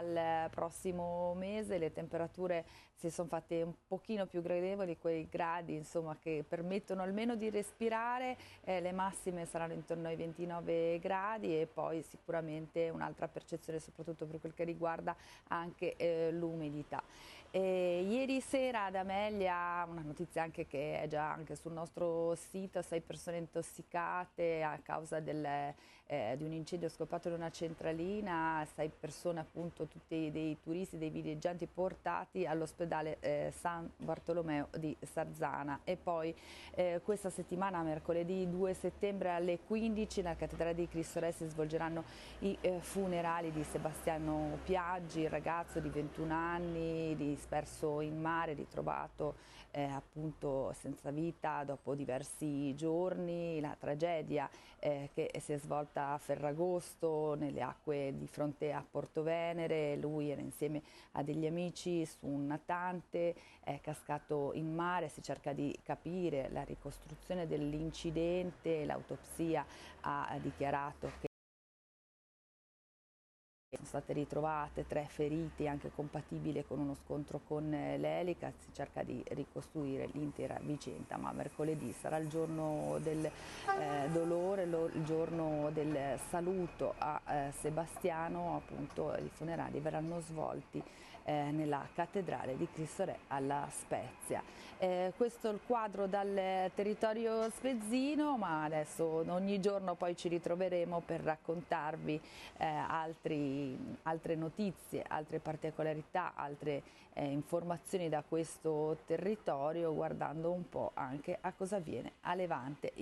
al prossimo mese. Le temperature si sono fatte un pochino più gradevoli, quei gradi insomma che permettono almeno di respirare. Le massime saranno intorno ai 29 gradi e poi sicuramente un'altra percezione soprattutto per quel che riguarda anche l'umidità. Ieri sera ad Amelia, una notizia anche che è già anche sul nostro sito, 6 persone intossicate a causa di un incendio scoppiato in una centralina, 6 persone appunto tutti dei turisti, dei villeggianti portati all'ospedale San Bartolomeo di Sarzana. E poi questa settimana, mercoledì 2 settembre alle 15, nella cattedrale di Cristo Re si svolgeranno i funerali di Sebastiano Piaggi, il ragazzo di 21 anni disperso in mare, ritrovato appunto senza vita dopo diversi giorni. La tragedia che si è svolta a Ferragosto nelle acque di fronte a Porto Venere. Lui era insieme a degli amici su un natante, è cascato in mare. Si cerca di capire la ricostruzione dell'incidente. L'autopsia ha dichiarato che sono state ritrovate 3 feriti, anche compatibili con uno scontro con l'elica. Si cerca di ricostruire l'intera vicenda, ma mercoledì sarà il giorno del dolore, il giorno del saluto a Sebastiano. Appunto i funerali verranno svolti nella cattedrale di Cristo Re alla Spezia. Questo è il quadro dal territorio spezzino, ma adesso ogni giorno poi ci ritroveremo per raccontarvi altre notizie, altre particolarità, altre informazioni da questo territorio, guardando un po' anche a cosa avviene a Levante.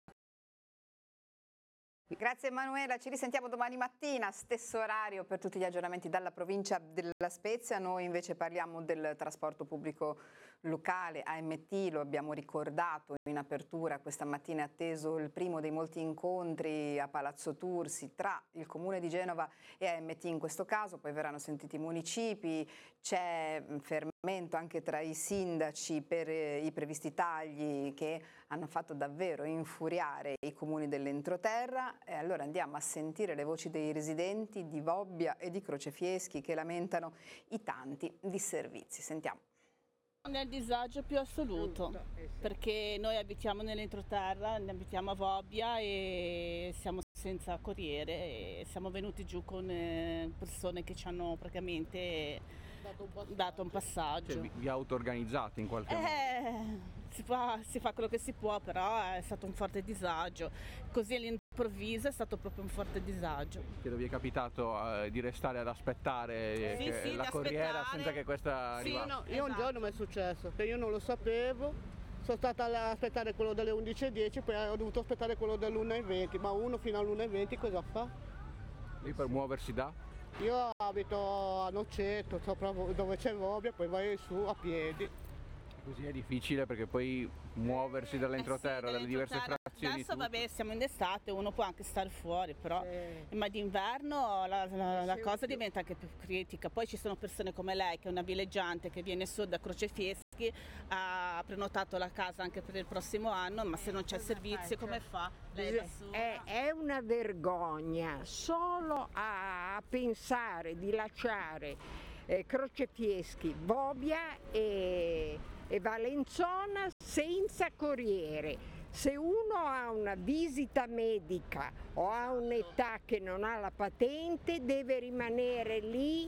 Grazie Emanuela, ci risentiamo domani mattina, stesso orario per tutti gli aggiornamenti dalla provincia della Spezia. Noi invece parliamo del trasporto pubblico locale, AMT, lo abbiamo ricordato in apertura. Questa mattina è atteso il primo dei molti incontri a Palazzo Tursi tra il Comune di Genova e AMT in questo caso, poi verranno sentiti i municipi, c'è fermento anche tra i sindaci per i previsti tagli che hanno fatto davvero infuriare i comuni dell'entroterra. E allora andiamo a sentire le voci dei residenti di Vobbia e di Crocefieschi che lamentano i tanti disservizi. Sentiamo. Nel disagio più assoluto, perché noi abitiamo nell'entroterra, ne abitiamo a Vobbia e siamo senza corriere e siamo venuti giù con persone che ci hanno praticamente dato un passaggio. Cioè, vi auto-organizzate in qualche modo? Si fa quello che si può, però è stato un forte disagio. Così all'improvviso è stato proprio un forte disagio. Che vi è capitato di restare ad aspettare la corriera senza che questa arrivasse? No, io un giorno mi è successo, che io non lo sapevo, sono stata ad aspettare quello delle 11:10, poi ho dovuto aspettare quello dell'1:20, ma uno fino all'1:20 cosa fa? Lì per muoversi da? Io abito a Noceto, sopra dove c'è Vobbia, poi vai su a piedi. Così è difficile perché poi muoversi dall'entroterra, dalle diverse frazioni. Adesso vabbè, siamo in estate, uno può anche stare fuori, però ma d'inverno la cosa diventa anche più critica. Poi ci sono persone come lei, che è una villeggiante che viene su da Crocefieschi, ha prenotato la casa anche per il prossimo anno, ma se non c'è servizio come fa? Lei da sola? È una vergogna solo a pensare di lasciare Crocefieschi, Vobbia e Valenzona senza corriere. Se uno ha una visita medica o ha un'età che non ha la patente, deve rimanere lì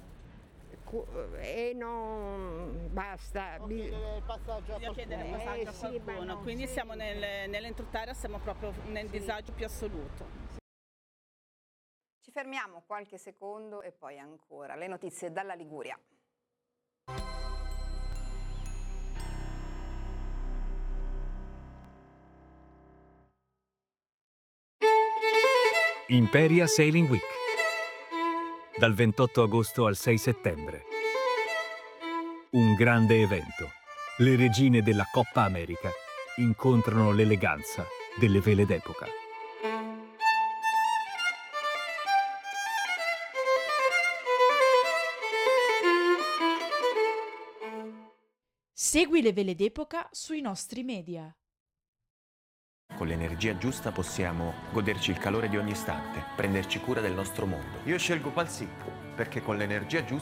e non basta. Bisogna chiedere il passaggio a qualcuno. Quindi siamo nell'entroterra, siamo proprio nel disagio più assoluto. Ci fermiamo qualche secondo e poi ancora le notizie dalla Liguria. Imperia Sailing Week, dal 28 agosto al 6 settembre. Un grande evento. Le regine della Coppa America incontrano l'eleganza delle vele d'epoca. Segui le vele d'epoca sui nostri media. Con l'energia giusta possiamo goderci il calore di ogni istante, prenderci cura del nostro mondo. Io scelgo Palsip perché con l'energia giusta